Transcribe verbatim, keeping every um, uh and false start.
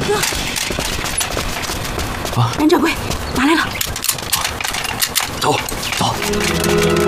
哥，啊，任掌柜拿来了。 走走。